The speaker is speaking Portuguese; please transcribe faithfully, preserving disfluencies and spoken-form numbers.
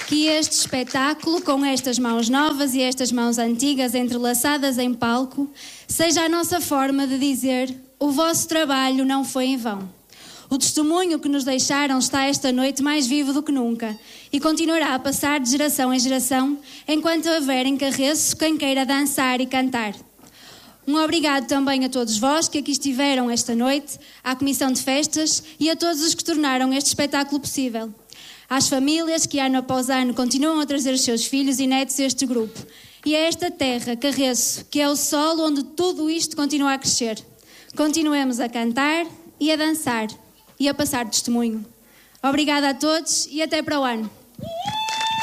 Que este espetáculo, com estas mãos novas e estas mãos antigas entrelaçadas em palco, seja a nossa forma de dizer: o vosso trabalho não foi em vão. O testemunho que nos deixaram está esta noite mais vivo do que nunca e continuará a passar de geração em geração enquanto houver em Carreço quem queira dançar e cantar. Um obrigado também a todos vós que aqui estiveram esta noite, à Comissão de Festas e a todos os que tornaram este espetáculo possível. Às famílias que ano após ano continuam a trazer os seus filhos e netos a este grupo. E a esta terra, Carreço, que é o solo onde tudo isto continua a crescer. Continuemos a cantar e a dançar e a passar testemunho. Obrigada a todos e até para o ano.